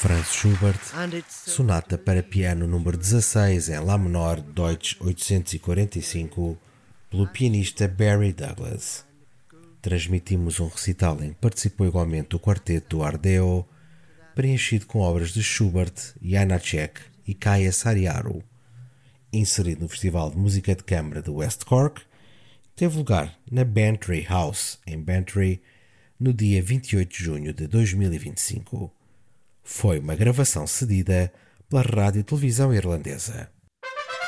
Franz Schubert, Sonata para piano número 16 em Lá menor, Deutsch 845, pelo pianista Barry Douglas. Transmitimos um recital em que participou igualmente o quarteto do Ardeo, preenchido com obras de Schubert, Janáček e Kaija Saariaho. Inserido no Festival de Música de Câmara de West Cork, teve lugar na Bantry House, em Bantry, no dia 28 de junho de 2025. Foi uma gravação cedida pela Rádio e Televisão Irlandesa.